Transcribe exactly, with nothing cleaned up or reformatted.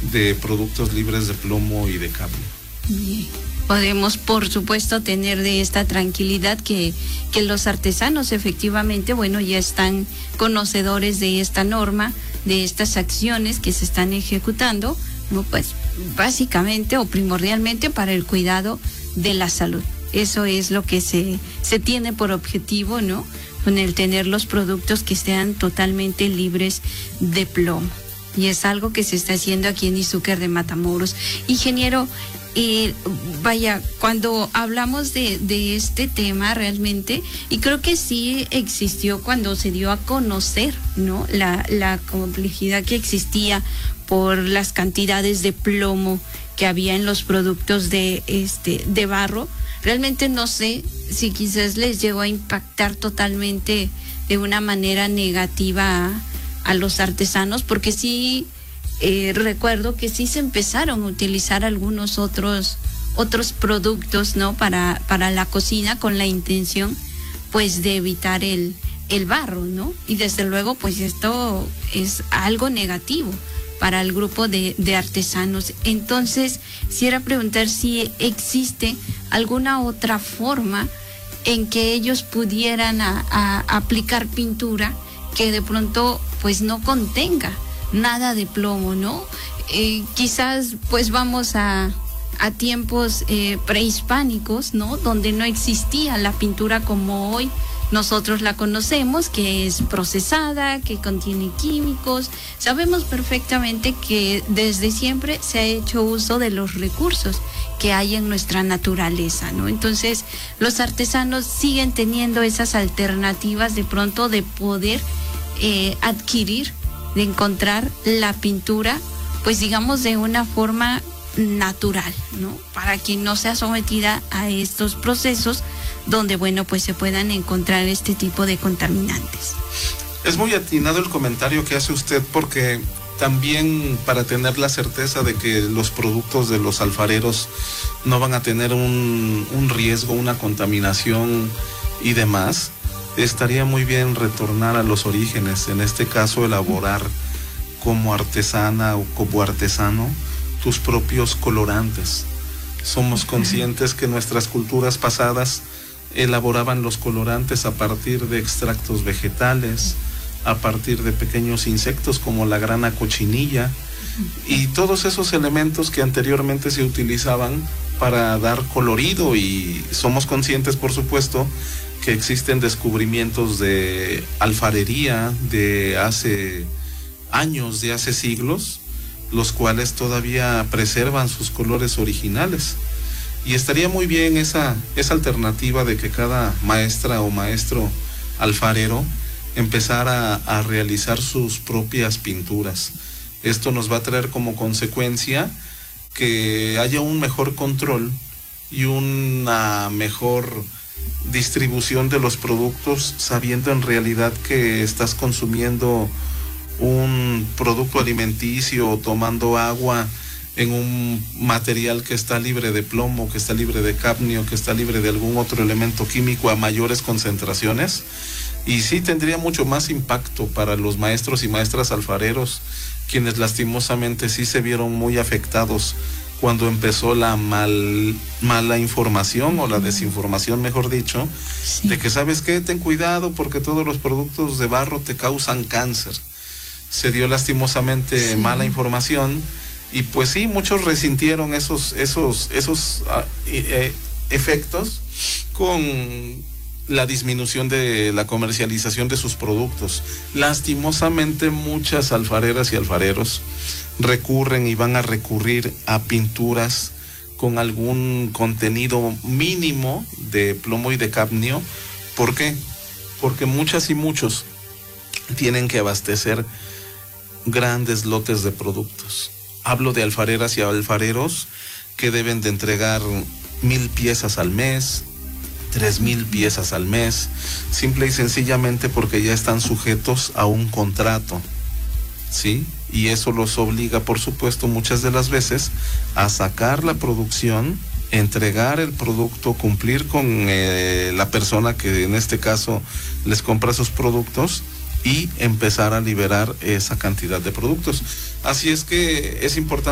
de productos libres de plomo y de cadmio. Bien. Podemos, por supuesto, tener de esta tranquilidad que, que los artesanos efectivamente, bueno, ya están conocedores de esta norma, de estas acciones que se están ejecutando, ¿no? Pues básicamente o primordialmente para el cuidado de la salud. Eso es lo que se, se tiene por objetivo, ¿no? Con el tener los productos que sean totalmente libres de plomo. Y es algo que se está haciendo aquí en Izúcar de Matamoros. Ingeniero, eh, vaya, cuando hablamos de, de este tema realmente, y creo que sí existió cuando se dio a conocer, ¿no? La, la complejidad que existía por las cantidades de plomo que había en los productos de, este, de barro. Realmente no sé si quizás les llegó a impactar totalmente de una manera negativa a, a los artesanos, porque sí eh, recuerdo que sí se empezaron a utilizar algunos otros otros productos, ¿no? Para, para la cocina con la intención pues de evitar el, el barro, ¿no? Y desde luego pues esto es algo negativo para el grupo de, de artesanos. Entonces, quisiera preguntar si existe alguna otra forma en que ellos pudieran a, a aplicar pintura que de pronto pues no contenga nada de plomo, ¿no? Eh, quizás pues vamos a, a tiempos eh, prehispánicos, ¿no? Donde no existía la pintura como hoy nosotros la conocemos, que es procesada, que contiene químicos. Sabemos perfectamente que desde siempre se ha hecho uso de los recursos que hay en nuestra naturaleza, ¿no? Entonces, los artesanos siguen teniendo esas alternativas de pronto de poder eh, adquirir, de encontrar la pintura, pues digamos de una forma natural, ¿no? Para que no sea sometida a estos procesos donde, bueno, pues se puedan encontrar este tipo de contaminantes. Es muy atinado el comentario que hace usted, porque también para tener la certeza de que los productos de los alfareros no van a tener un, un riesgo, una contaminación y demás, estaría muy bien retornar a los orígenes, en este caso elaborar como artesana o como artesano tus propios colorantes. Somos conscientes que nuestras culturas pasadas elaboraban los colorantes a partir de extractos vegetales, a partir de pequeños insectos como la grana cochinilla y todos esos elementos que anteriormente se utilizaban para dar colorido. Y somos conscientes, por supuesto, que existen descubrimientos de alfarería de hace años, de hace siglos, los cuales todavía preservan sus colores originales. Y estaría muy bien esa, esa alternativa de que cada maestra o maestro alfarero empezara a, a realizar sus propias pinturas. Esto nos va a traer como consecuencia que haya un mejor control y una mejor distribución de los productos, sabiendo en realidad que estás consumiendo un producto alimenticio o tomando agua en un material que está libre de plomo, que está libre de cadmio, que está libre de algún otro elemento químico a mayores concentraciones. Y sí tendría mucho más impacto para los maestros y maestras alfareros, quienes lastimosamente sí se vieron muy afectados cuando empezó la mal, mala información o la desinformación, mejor dicho, sí, de que, ¿sabes qué? Ten cuidado porque todos los productos de barro te causan cáncer. Se dio lastimosamente sí. mala información y pues sí, muchos resintieron esos, esos, esos uh, eh, efectos con la disminución de la comercialización de sus productos. Lastimosamente muchas alfareras y alfareros recurren y van a recurrir a pinturas con algún contenido mínimo de plomo y de cadmio. ¿Por qué? Porque muchas y muchos tienen que abastecer grandes lotes de productos. Hablo de alfareras y alfareros que deben de entregar mil piezas al mes, tres mil piezas al mes, simple y sencillamente porque ya están sujetos a un contrato, ¿sí? Y eso los obliga, por supuesto, muchas de las veces a sacar la producción, entregar el producto, cumplir con eh, la persona que en este caso les compra sus productos y empezar a liberar esa cantidad de productos. Así es que es importante